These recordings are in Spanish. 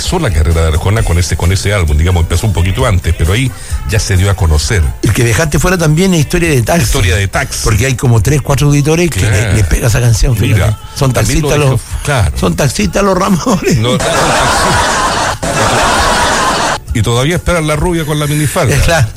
empezó la carrera de Arjona con ese álbum, digamos, empezó un poquito antes, pero ahí ya se dio a conocer. El que dejaste fuera también es Historia de Taxi. Historia de Taxi. Porque hay como 3, 4 auditores que les pega esa canción. Mira, son taxistas los... Claro. Son taxistas los Ramones. No, son taxistas. Y todavía esperan la rubia con la minifalda. Claro.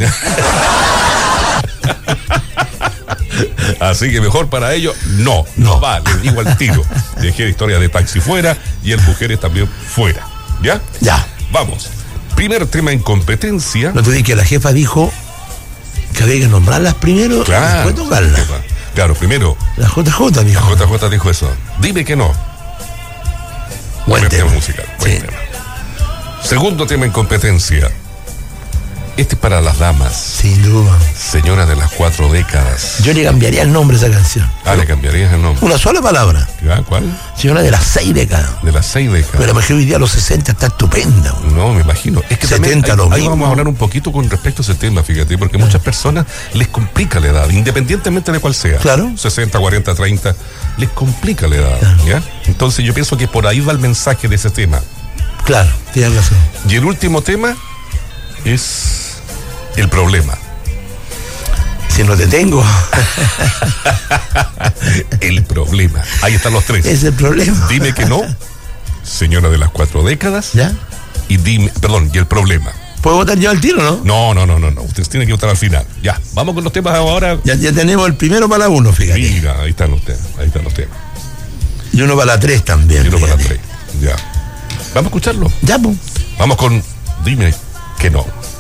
Así que mejor para ellos, no va, les digo al tiro. Dejé Historia de Taxi fuera y el Mujeres también fuera. ¿Ya? Ya. Vamos. Primer tema en competencia. No te dije que la jefa dijo que había que nombrarlas primero y después tocarlas. Claro, primero. La JJ dijo. La JJ dijo eso. Dime que no. Buen tema musical. Buen tema. Segundo tema en competencia. Este es para las damas. Sin duda. Señora de las 4 décadas. Yo le cambiaría el nombre a esa canción. Le cambiarías el nombre. Una sola palabra. ¿Cuál? Señora de las 6 décadas. De las 6 décadas. Pero la mujer hoy día a los 60 está estupenda. No, me imagino. Es que 70 también ahí mismo. vamos a hablar un poquito con respecto a ese tema, fíjate, porque muchas personas les complica la edad, independientemente de cuál sea. Claro. 60, 40, 30, les complica la edad. Claro. ¿Ya? Entonces yo pienso que por ahí va el mensaje de ese tema. Claro, tienes razón. Y el último tema es el problema. Si no te tengo. El problema. Ahí están los 3. Es el problema. Dime que no, Señora de las 4 décadas. ¿Ya? Y el problema. ¿Puedo votar yo al tiro, no? No. Usted tiene que votar al final. Ya, vamos con los temas ahora. Ya tenemos el primero para la 1, fíjate. Mira, ahí están los temas. Y uno para la 3 también. Y uno para la 3. Ya. Vamos a escucharlo. Ya, pues. Vamos con Dime que no.